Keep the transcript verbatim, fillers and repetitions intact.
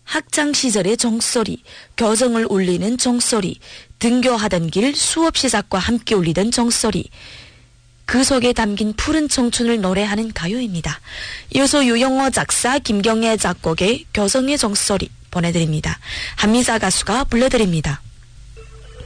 학창시절의 종소리, 교정을 울리는 종소리, 등교하던 길 수업 시작과 함께 울리던 종소리, 그 속에 담긴 푸른 청춘을 노래하는 가요입니다. 이어서 유영호 작사, 김경애 작곡의 교정의 종소리 보내드립니다. 한미자 가수가 불러드립니다.